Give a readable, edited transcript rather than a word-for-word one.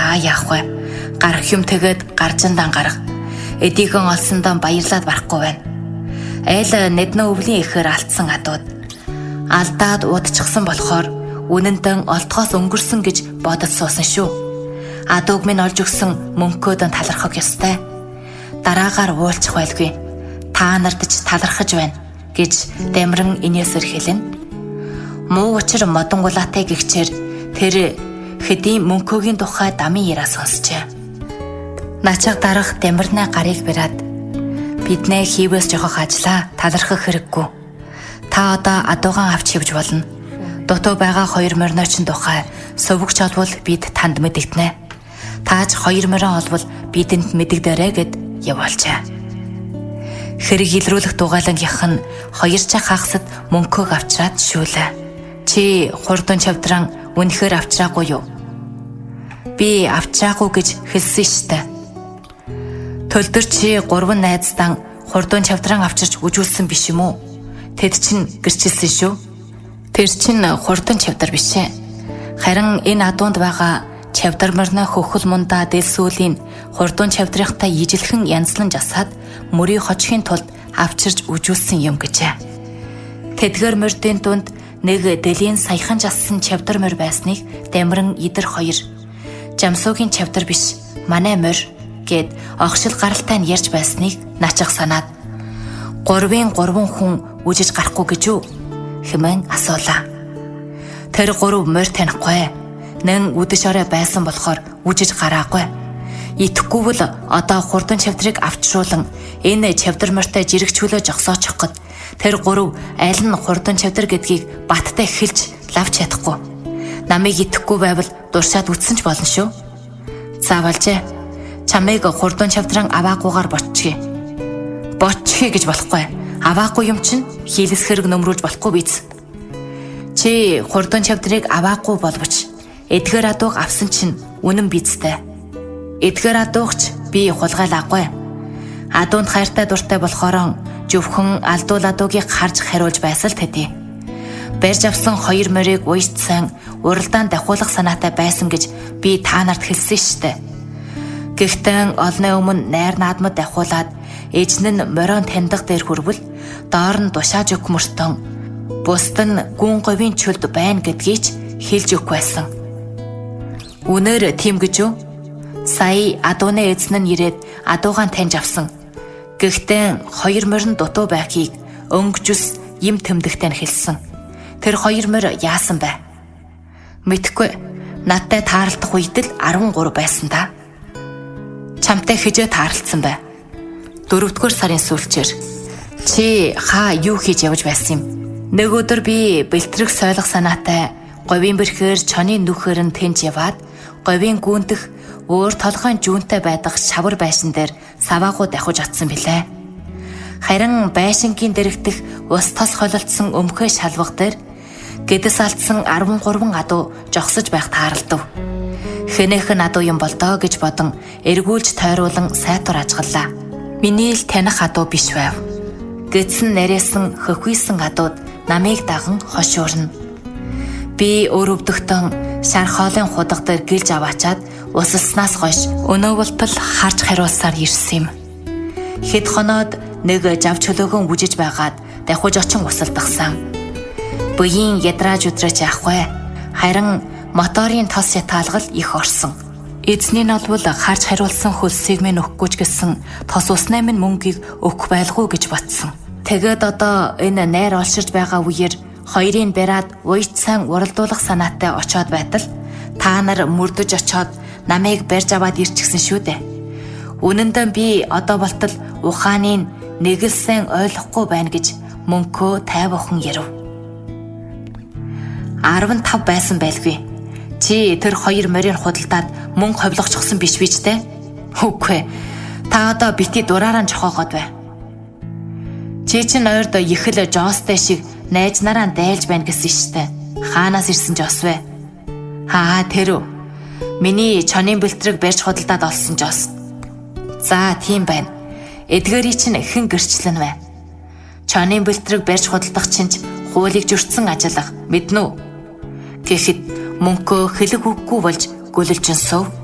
яах вэ? Гарах юм тэгээд гаржиндан гарга. Эдийгэн олсондоо баярлаад барахгүй байна. Айл нэднэ өвлийн ихээр алдсан адууд. Алдаад удчихсан болохоор үнэндээ олдгоос өнгөрсөн гэж бодож суусан шүү. Адууг минь олж өгсөн мөнхөөд талархах ёстой. Дараагаар уулчих байлгүй. Та нартаж талархаж байна гэж Дамиран инээсээр хэлнэ. Муу учир модонгулаатай гихчээр тэр хэдийн мөнхөөгийн тухай дамын яраа сонсчээ. Начиг дарах Дамирны гарыг бариад биднээ хийвээс жохох ажлаа талархах хэрэггүй. Та одоо адуугаан авч хивж болно. Дутуу байгаа 2 морinoчин тухай сувгч олвол бид танд мэдэгдэнэ. Тааж 2 морино олвол бидэнд мэдэгдэрэй гэд явуулчаа. Хэрэг илрүүлэх дугаалангийнх нь 2 цаг хагасд мөнхөөг авчраад шүүлээ. Чи хурдан чавдран үнэхээр авчраагүй юу? Би авчраагүй гэж хэлсэн штэ. Төлдөр чи 3 найздан хурдан чавдран авчирч үжүүлсэн биш юм уу? Тэд чинь гэрчилсэн шүү. Тэр чинь хурдан чавдар биш ээ. Харин энэ адуунд байгаа чавдар морины хөхөл мундаа дэлсүүлийн хурдан чавдрынхтай ижилхэн янзлан жасаад мөрийг хожихын тулд авчирч үжүүлсэн юм гэжээ. Тэдгээр мордын дунд нэг дэлийн саяхан жассан чавдар мор байсныг Дамиран идэр 2 жамсуугийн чавдар биш манай мор гэд огшил гаралтай нь ярьж байсныг начих санаад 3 хүн үжиж гарахгүй гэж үү хэмээн асуулаа. Тэр 3 морь танихгүй. Нэн үдэш орой байсан болохоор үжиж гараагүй. Итгэхгүй бол одоо хурдан чавдрыг авчруулан энэ чавдар морьтой жирэгчүүлээ жогсоочих гээд тэр 3 аль нь хурдан чавдар гэдгийг баттай хэлж лавч чадахгүй. Намайг итгэхгүй байвал дуршаад үтсэн ч болно шүү. Заавалжээ. Чамайг хурдан чавдран аваагүйгээр бочихъя. Бочихъя гэж болохгүй. Аваагүй юм чинь хийлэс хэрэг нөмрүүлж болохгүй биз. Чи хурдан чавдрыг аваагүй боловч эдгээр адууг авсан чинь үнэн бицтэй. Эдгээр адуугч би хулгайлаагүй. Адуунд хайртай дуртай болохоор зөвхөн алдуул адуугийг харж хариулж байсал тэдий. Барьж авсан 2 морийг уйдсан уралдаан дахиулах санаатай байсан гэж би та нарт хэлсэн штэ. Гэхдээ олны өмнө найр наадмад дахиулаад эжин нь морин таньдаг дээр хүрвэл доор нь душааж өгөх мөртөн бусд нь гүн говийн чөлд байна гэдгийг хэлж өгөх байсан. Үнээр тийм гэж үү? Сая адууны эзэн нь ирээд адуугаан таньж авсан. Гэхдээ 2 морин дутуу байхыг өнгөжс юм тэмдэгтэй нь хэлсэн. Тэр 2 морь яасан бэ? Мэдхгүй. Надтай таарлах үед л 13 байсан та. Чамтай хижээ таарлцсан бай. 4-р сарын сүүлчээр чи хаа юу хийж явж байсан юм? Нэг өдөр би бэлтрэх сойлох санаатай говийн бэрхээр чоны нүхээр нь тэнж яваад говийн гүнтэх өөр толгойн жүүнтэй байдаг шавар байшин дээр саваагуу дахиж атсан билээ. Харин байшингийн дэрэгдэх ус тос холилдсон өмхөө шалвах дээр гэдэс алдсан 13 адуу жогсож байх таарлдав. Хэнэхэн адуу юм болдоо гэж бодон эргүүлж тойруулан сайтар ажиглалаа. Миний л таних адуу биш байв. Гэтсэн нарийнсан хөхийсэн адууд намайг даган хошуурна. Би өөр өвдөгтөн шар хоолын худаг дээр гэлж аваачаад усалснаас хойш өнөөвөлтөл харж хариулсаар ирсэн юм. Хэд хоноод нэг жав чөлөөгөн бүжиж байгаад дахиж очин усалдахсан. Буян ядрааж өдрөж яахгүй. Харин моторын тос ятаалгал их орсон. Эзний нь олвол харж хариулсан хөлсийг минь өгөхгүй ч гэсэн тос усны минь мөнгийг өгөх байлгүй гэж батсан. Тэгээд одоо энэ найр олширж байгаа үеэр хоёрын бариад уйдсан уралдуулах санаатай очоод байтал та нар мөрдөж очоод намайг барьж аваад ирчихсэн шүү дээ. Үнэн дээр би одоо болтол ухааныг нэгэлсэн ойлгохгүй байна гэж мөнхөө тайвхан ярив. 15 байсан байлгүй. Чи тэр 2 морийг худалдаад мөнгө ховлогчсон биш те? Үгүй. Та одоо бити дураараа жохоогоод бай. Чи чин ойрд ихэл жоостэй шиг найз нараа дайлж байна гэсэн штэ. Хаанаас ирсэн жоос вэ? Аа тэр үү. Миний чонын бэлтрэг барьж худалдаад олсон жоос. За тийм байна. Эдгээрий чинь хэн гэрчлэн вэ? Чонын бэлтрэг барьж худалдах чинь хуулийг зөрчсөн ажиллах мэднэ үү? Гэхэд мөнхөө хэлэг үггүй болж гүлэлжин сув.